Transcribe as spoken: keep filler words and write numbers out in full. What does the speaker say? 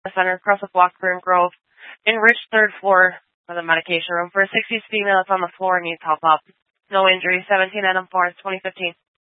Center across the block Broom Grove. Enriched third floor for the medication room. For a sixties female that's on the floor, needs help up. No injuries. seventeen Adam Forest, twenty fifteen.